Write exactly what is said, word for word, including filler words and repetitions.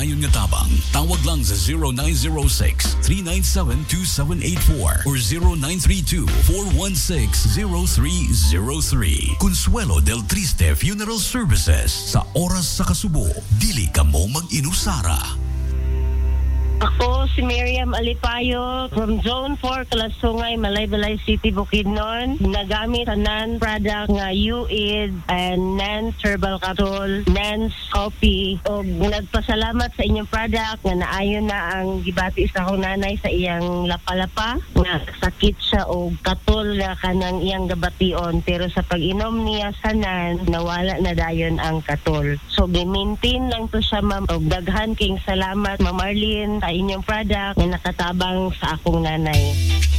maayon nga tabang. Tawag lang sa zero nine zero six, three nine seven, two seven eight four or zero nine three two, four one six, zero three zero three. Consuelo del Triste Funeral Services. Sa oras sa kasubo, dili ka mo mag-inusara. Ako si Miriam Alipayo from Zone four, Kalasungay, Malaybalay City, Bukidnon. Nagamit sa non-product nga U I D and non-herbal capsule, non-coffee. O nagpasalamat sa inyong product nga naayon na ang gibati sa akong nanay sa iyang lapalapa. Nga sakit siya o katol na kanang iyang gabation. Pero sa pag-inom niya sa nan, nawala na dayon ang katol. So, gi-maintain lang to siya, ma'am. O daghan king salamat, Ma'am Marlene, sa inyong product na nakatabang sa akong nanay.